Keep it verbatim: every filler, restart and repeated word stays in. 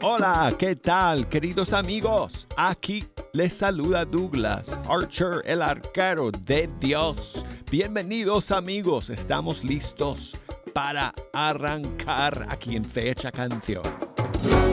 Hola, ¿qué tal, queridos amigos? Aquí les saluda Douglas Archer, el arquero de Dios. Bienvenidos, amigos. Estamos listos para arrancar aquí en Fecha Canción.